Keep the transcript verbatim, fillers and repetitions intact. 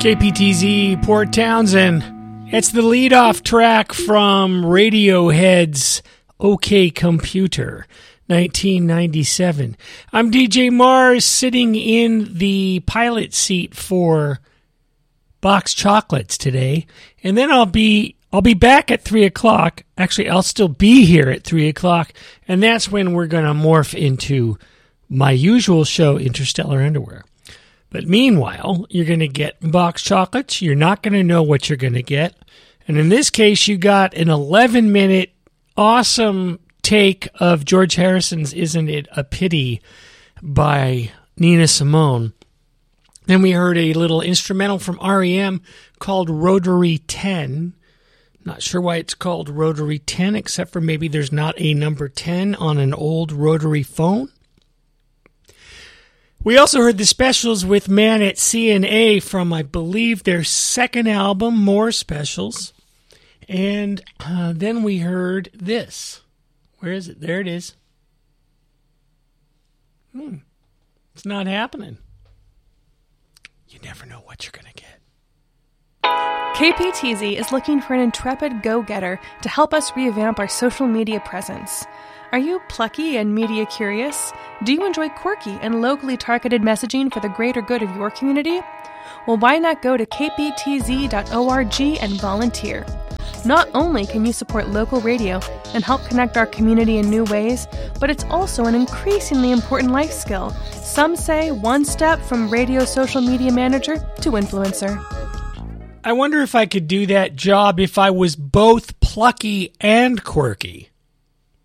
K P T Z, Port Townsend. It's the lead-off track from Radiohead's OK Computer, nineteen ninety-seven. I'm D J Mars, sitting in the pilot seat for Box Chocolates today, and then I'll be I'll be back at three o'clock. Actually, I'll still be here at three o'clock, and that's when we're going to morph into my usual show, Interstellar Underwear. But meanwhile, you're going to get Box Chocolates. You're not going to know what you're going to get. And in this case, you got an eleven-minute awesome take of George Harrison's Isn't It a Pity by Nina Simone. Then we heard a little instrumental from R E M called Rotary ten. Not sure why it's called Rotary ten, except for maybe there's not a number ten on an old rotary phone. We also heard the Specials with Man at C N A from, I believe, their second album, More Specials. And uh, then we heard this. Where is it? There it is. Hmm. It's not happening. You never know what you're going to get. K P T Z is looking for an intrepid go-getter to help us revamp our social media presence. Are you plucky and media curious? Do you enjoy quirky and locally targeted messaging for the greater good of your community? Well, why not go to k p t z dot org and volunteer? Not only can you support local radio and help connect our community in new ways, but it's also an increasingly important life skill. Some say one step from radio social media manager to influencer. I wonder if I could do that job if I was both plucky and quirky.